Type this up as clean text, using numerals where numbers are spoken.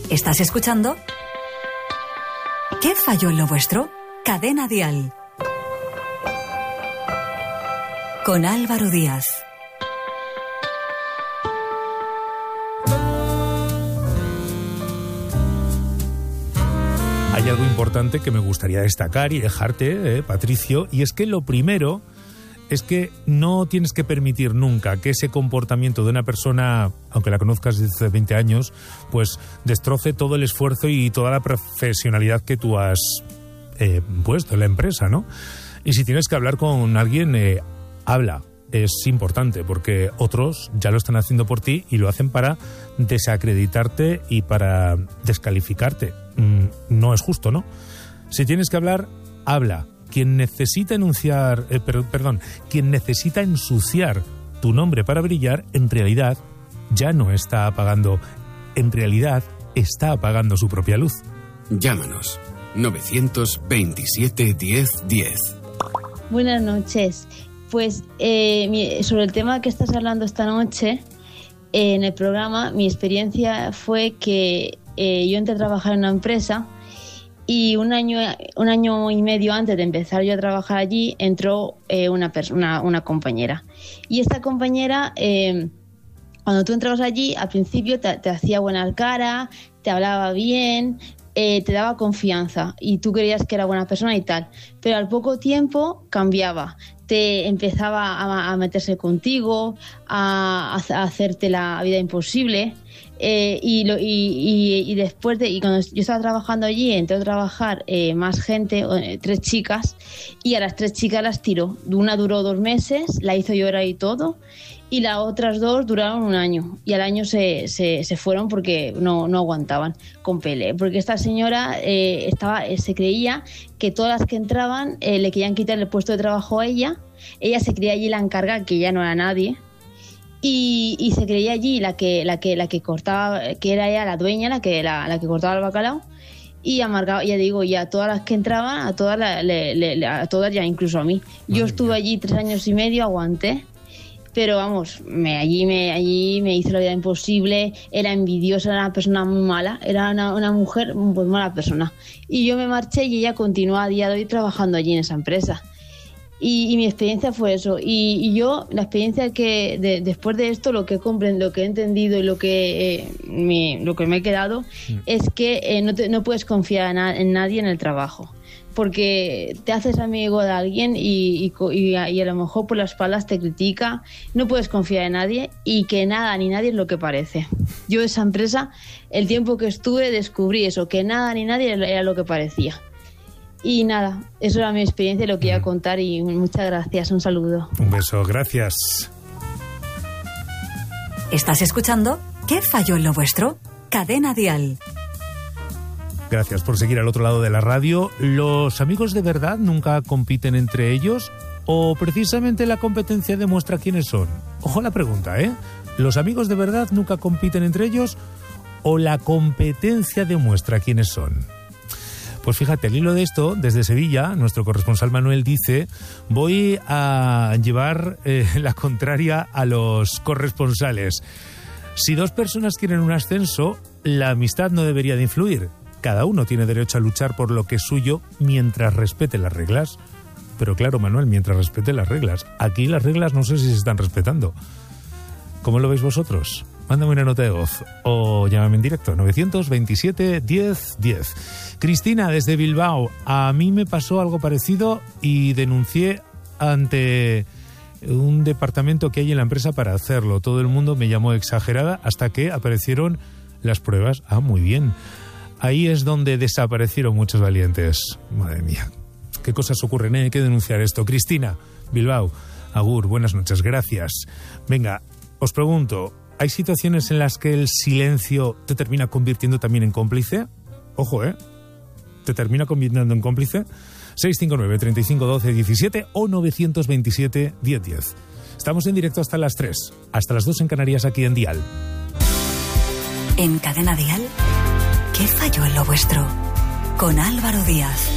¿Estás escuchando? ¿Qué falló en lo vuestro? Cadena Dial. Con Álvaro Díaz. Hay algo importante que me gustaría destacar y dejarte, Patricio, y es que lo primero es que no tienes que permitir nunca que ese comportamiento de una persona, aunque la conozcas desde 20 años, pues destroce todo el esfuerzo y toda la profesionalidad que tú has puesto en la empresa, ¿no? Y si tienes que hablar con alguien, habla. Es importante porque otros ya lo están haciendo por ti y lo hacen para desacreditarte y para descalificarte. No es justo, ¿no? Si tienes que hablar, habla. Quien necesita quien necesita ensuciar tu nombre para brillar, en realidad ya no está apagando. En realidad está apagando su propia luz. Llámanos 927 10 10. Buenas noches. Pues sobre el tema que estás hablando esta noche en el programa, mi experiencia fue que yo entré a trabajar en una empresa y un año y medio antes de empezar yo a trabajar allí entró una compañera. Y esta compañera, cuando tú entrabas allí, al principio te hacía buena cara, te hablaba bien, te daba confianza y tú creías que era buena persona y tal. Pero al poco tiempo cambiaba. Te empezaba a meterse contigo, a hacerte la vida imposible. Y después y cuando yo estaba trabajando allí, entró a trabajar más gente, 3 chicas, y a las 3 chicas las tiró. Una duró 2 meses, la hizo llorar y todo, y las otras 2 duraron 1 año, y al año se fueron porque no aguantaban con Pele, porque esta señora se creía que todas las que entraban le querían quitar el puesto de trabajo a ella se creía allí la encargada, que ya no era nadie. Y se creía allí la que cortaba, que era ella la dueña, la que cortaba el bacalao, y amargaba, ya digo, y a todas las que entraban, a todas ya, incluso a mí. Yo estuve allí 3 años y medio, aguanté, pero vamos, allí me hizo la vida imposible, era envidiosa, era una persona muy mala, era una mujer pues mala persona. Y yo me marché y ella continúa a día de hoy trabajando allí en esa empresa. Y mi experiencia fue eso. Y yo, la experiencia que después de esto, lo que he entendido y lo que me he quedado es que no puedes confiar en nadie en el trabajo. Porque te haces amigo de alguien y a lo mejor por las espaldas te critica. No puedes confiar en nadie y que nada ni nadie es lo que parece. Yo esa empresa, el tiempo que estuve, descubrí eso, que nada ni nadie era lo que parecía. Y nada, eso era mi experiencia y lo que iba a contar, y muchas gracias, un saludo. Un beso, gracias. ¿Estás escuchando? ¿Qué falló en lo vuestro? Cadena Dial. Gracias por seguir al otro lado de la radio. ¿Los amigos de verdad nunca compiten entre ellos? ¿O precisamente la competencia demuestra quiénes son? Ojo a la pregunta, ¿eh? ¿Los amigos de verdad nunca compiten entre ellos? ¿O la competencia demuestra quiénes son? Pues fíjate, al hilo de esto, desde Sevilla, nuestro corresponsal Manuel dice: voy a llevar la contraria a los corresponsales. Si 2 personas quieren un ascenso, la amistad no debería de influir. Cada uno tiene derecho a luchar por lo que es suyo mientras respete las reglas. Pero claro, Manuel, mientras respete las reglas. Aquí las reglas no sé si se están respetando. ¿Cómo lo veis vosotros? Mándame una nota de voz o llámame en directo, 927 10 10. Cristina, desde Bilbao. A mí me pasó algo parecido y denuncié ante un departamento que hay en la empresa para hacerlo. Todo el mundo me llamó exagerada hasta que aparecieron las pruebas. Ah, muy bien. Ahí es donde desaparecieron muchos valientes. Madre mía, qué cosas ocurren, ¿eh? Hay que denunciar esto. Cristina, Bilbao. Agur, buenas noches, gracias. Venga, os pregunto, ¿hay situaciones en las que el silencio te termina convirtiendo también en cómplice? Ojo, ¿te termina convirtiendo en cómplice? 659 35 12 17 o 927 10 10. Estamos en directo hasta las 3, hasta las 2 en Canarias, aquí en Dial. En Cadena Dial, ¿qué falló en lo vuestro? Con Álvaro Díaz.